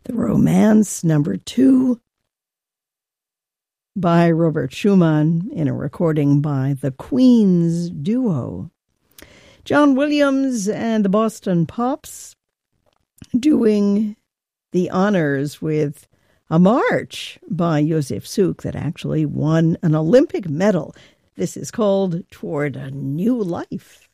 The Romance, number 2, by Robert Schumann in a recording by the Queens Duo. John Williams and the Boston Pops doing the honors with a march by Josef Suk that actually won an Olympic medal. This is called Toward a New Life.